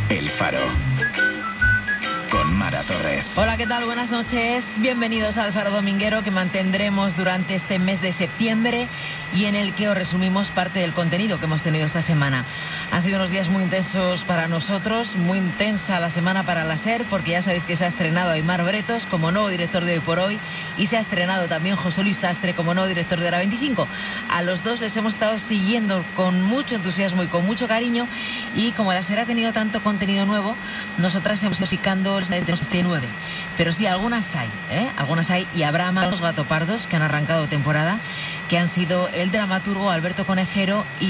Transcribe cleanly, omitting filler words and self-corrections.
El Faro. Con Mara Torres. Hola, ¿qué tal? Buenas noches. Bienvenidos al Faro Dominguero, que mantendremos durante este mes de septiembre y en el que os resumimos parte del contenido que hemos tenido esta semana. Han sido unos días muy intensos para nosotros, muy intensa la semana para la SER, porque ya sabéis que se ha estrenado Aimar Bretos como nuevo director de Hoy por Hoy y se ha estrenado también José Luis Sastre como nuevo director de Hora 25. A los dos les hemos estado siguiendo con mucho entusiasmo y con mucho cariño, y como la SER ha tenido tanto contenido nuevo, nosotras hemos ido picando desde este 9. Pero sí, algunas hay, y habrá más los gatopardos que han arrancado temporada, que han sido el dramaturgo Alberto Conejero y